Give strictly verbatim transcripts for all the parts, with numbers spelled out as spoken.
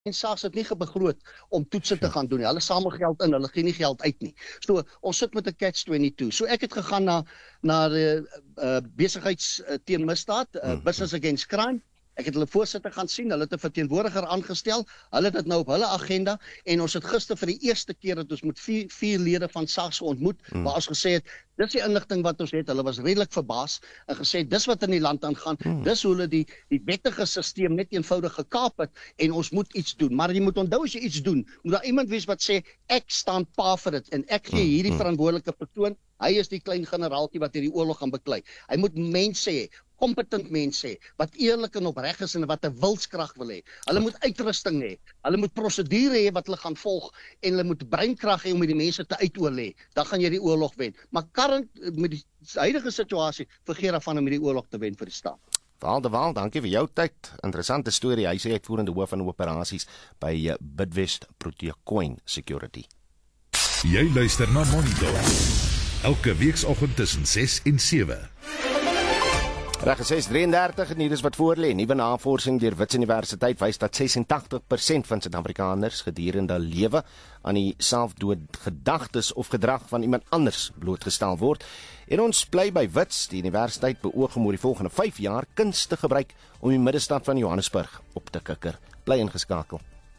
En SARS het nie gebegroot om toetse te gaan doen nie. Hulle samel geld in, hulle gee nie geld uit nie. So, ons sit met 'n catch twenty-two. So ek het gegaan na na die uh, besigheids uh, teen misdaad, uh, Business Against Crime. Ek het hulle voorsitter gaan sien, hulle het 'n verteenwoordiger aangestel, hulle het dit nou op hulle agenda, en ons het gister vir die eerste keer dat ons met vier, vier lede van SARS ontmoet, mm. waar ons gesê het, dis die inligting wat ons het, hulle was redelik verbaas, en gesê, dis wat in die land aangaan, mm. dis hoe hulle die, die wettige stelsel net eenvoudig gekaap het, en ons moet iets doen, maar jy moet onthou as jy iets doen, moet daar iemand wees wat sê, ek staan pa vir dit, en ek gee hierdie verantwoordelike persoon, hy is die klein generaaltjie wat hierdie oorlog gaan beklei, hy moet mense hê, competent mense, wat eerlik en opreg is en wat 'n wilskrag wil hê. Hulle moet uitrusting hê. Hulle moet prosedure hê wat hulle gaan volg en hulle moet breinkrag hê om die mense te uitoorlê. Dan gaan jy die oorlog wen. Maar current met die huidige situasie vergeet daarvan om hierdie oorlog te wen vir die staat. Waal de Waal, dankie vir jou tyd. Interessante storie. Hy sê uitvoerende hoof van operasies by Bidvest Protea Coin Security. Jy luister na Monitor. Elke weekoggend tussen ses en sewe. Reg ses drieëndertig en hier is wat voorlê. Nuwe navorsing deur Wits Universiteit wys dat sesentagtig persent van Suid-Afrikaners gedurende hul lewe aan die selfdoodgedagtes of gedrag van iemand anders blootgestel word. En ons bly by Wits. Die universiteit beoog om oor die volgende vyf jaar kuns te gebruik om die middestad van Johannesburg op te kikker. Bly ingeskakel.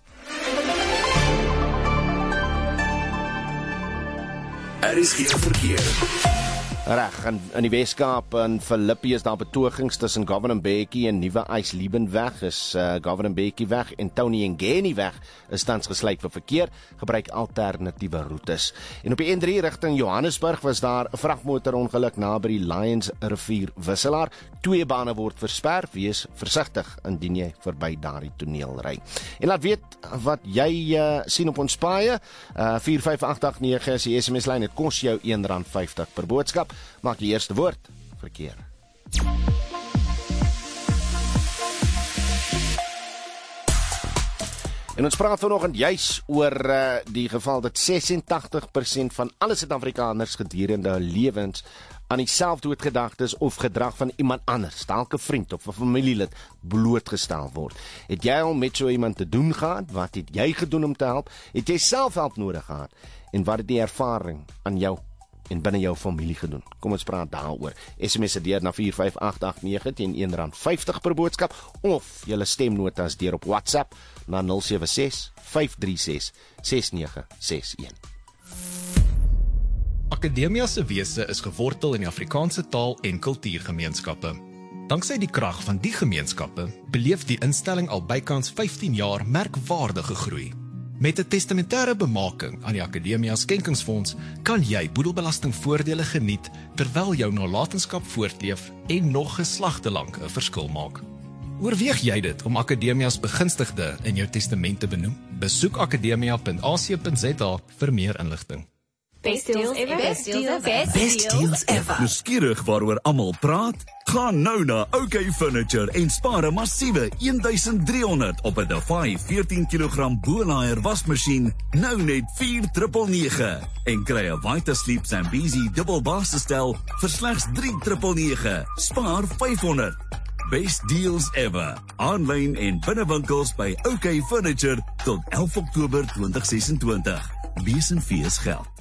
Er is geen verkeer. Reg, in, in die Weskaap en Philippi is daar betogings tussen Governor Mbeki en Nuwe Eisliebenweg is uh, Governor Mbeki weg en Tony Ngeni weg is tans gesluit vir verkeer, gebruik alternatiewe roetes. En op die N drie rigting Johannesburg was daar 'n vragmotorongeluk naby die Lions rivier wisselaar. Twee bane word versper, wees versigtig indien jy verby daardie toneel ry. En laat weet wat jy uh, sien op ons paaie. Uh, vier vyf agt agt nege is die S M S-lyn, dit kos jou een rand vyftig per boodskap. Maak die eerste woord verkeer. En ons praat vanoggend juis oor uh, die geval dat sesentagtig persent van alle Suid-Afrikaners gedurende hul lewens aan die selfdoodgedagtes of gedrag van iemand anders, dalk 'n vriend of 'n familielid, blootgestel word. Het jy al met so iemand te doen gehad? Wat het jy gedoen om te help? Het jy self hulp nodig gehad? En wat het die ervaring aan jou en binne jou familie gedoen? Kom ons praat daaroor. S M S deur na vier vyf agt agt nege teen een rand vyftig per boodskap of julle stemnotas deur op WhatsApp na nul sewe ses vyf drie ses ses nege ses een. Akademia se wese is gewortel in die Afrikaanse taal en kultuurgemeenskappe. Danksy die krag van die gemeenskappe beleef die instelling al bykans vyftien jaar merkwaardige groei. Met 'n testamentêre bemaking aan die Akademia Skenkingsfonds kan jy boedelbelastingvoordele geniet terwyl jou nalatenskap voortleef en nog geslagte lank 'n verskil maak. Oorweeg jy dit om Akademias begunstigde in jou testament te benoem? Besoek akademia punt a c punt z a vir meer inligting. Best deals ever. Best deals ever. Best deals ever. Nuuskierig waaroor almal praat? Gaan nou na OK Furniture en spaar 'n massiewe een duisend drie honderd op 'n Defy veertien kilogram Bolaier wasmasjien, nou net vier nege nege en kry 'n Vitasleep Zambezi dubbelbasisstel vir slegs drie nege nege. Spaar vyf honderd. Best deals ever. Aanlyn en binnewinkels by OK Furniture tot elf Oktober tweeduisend ses en twintig. Bees en fees geld.